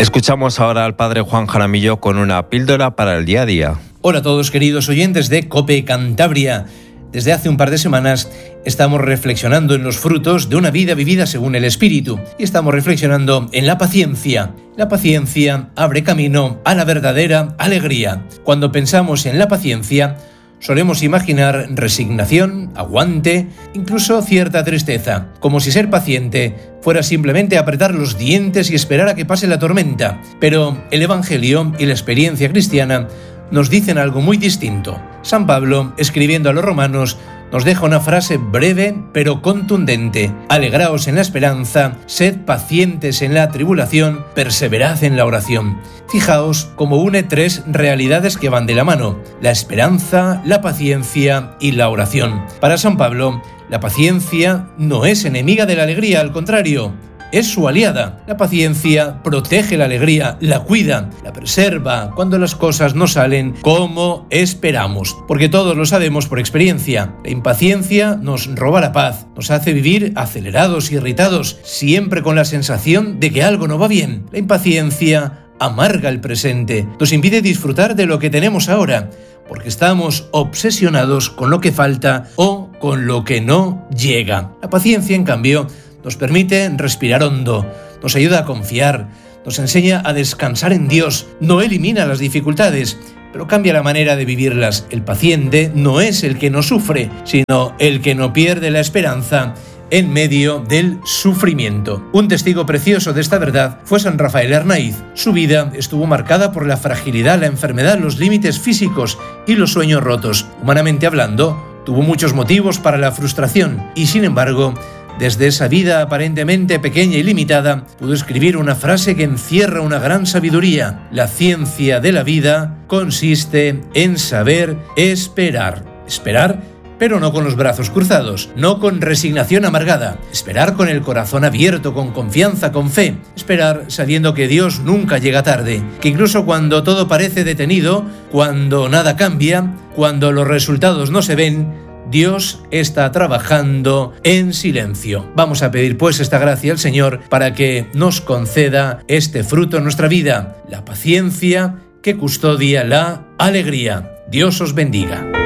Escuchamos ahora al padre Juan Jaramillo con una píldora para el día a día. Hola a todos, queridos oyentes de COPE Cantabria. Desde hace un par de semanas estamos reflexionando en los frutos de una vida vivida según el Espíritu y estamos reflexionando en la paciencia. La paciencia abre camino a la verdadera alegría. Cuando pensamos en la paciencia, solemos imaginar resignación, aguante, incluso cierta tristeza, como si ser paciente fuera simplemente apretar los dientes y esperar a que pase la tormenta. Pero el Evangelio y la experiencia cristiana nos dicen algo muy distinto. San Pablo, escribiendo a los romanos, nos deja una frase breve pero contundente. Alegraos en la esperanza, sed pacientes en la tribulación, perseverad en la oración. Fijaos cómo une tres realidades que van de la mano: la esperanza, la paciencia y la oración. Para San Pablo, la paciencia no es enemiga de la alegría, al contrario, es su aliada. La paciencia protege la alegría, la cuida, la preserva cuando las cosas no salen como esperamos, porque todos lo sabemos por experiencia. La impaciencia nos roba la paz, nos hace vivir acelerados, irritados, siempre con la sensación de que algo no va bien. La impaciencia amarga el presente, nos impide disfrutar de lo que tenemos ahora, porque estamos obsesionados con lo que falta o con lo que no llega. La paciencia, en cambio, nos permite respirar hondo, nos ayuda a confiar, nos enseña a descansar en Dios, no elimina las dificultades, pero cambia la manera de vivirlas. El paciente no es el que no sufre, sino el que no pierde la esperanza en medio del sufrimiento. Un testigo precioso de esta verdad fue San Rafael Arnaiz. Su vida estuvo marcada por la fragilidad, la enfermedad, los límites físicos y los sueños rotos. Humanamente hablando, tuvo muchos motivos para la frustración y, sin embargo, desde esa vida aparentemente pequeña y limitada, pudo escribir una frase que encierra una gran sabiduría. La ciencia de la vida consiste en saber esperar. Esperar, pero no con los brazos cruzados, no con resignación amargada. Esperar con el corazón abierto, con confianza, con fe. Esperar sabiendo que Dios nunca llega tarde, que incluso cuando todo parece detenido, cuando nada cambia, cuando los resultados no se ven, Dios está trabajando en silencio. Vamos a pedir pues esta gracia al Señor para que nos conceda este fruto en nuestra vida, la paciencia que custodia la alegría. Dios os bendiga.